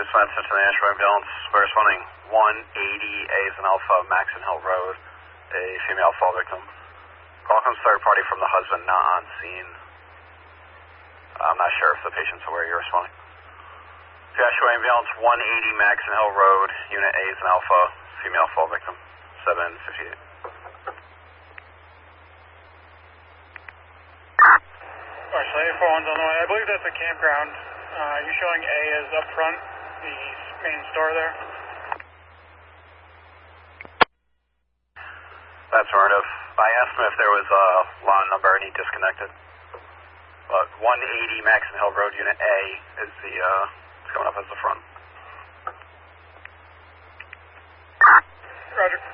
dispatch to the Nashville ambulance. We're responding 180 A as an Alpha, Maxon Hill Road, a female fall victim. Call comes third party from the husband, not on scene. I'm not sure if the patient's aware you're responding. Joshua ambulance 180 Maxon Hill Road, unit A is an Alpha, female fall victim, 758. Marshall 841's on the way. I believe that's a campground. You're showing A as up front, the main store there. That's affirmative. I asked him if there was a line number and he disconnected. But 180 Maxon Hill Road, unit A is the, it's coming up as the front. Roger.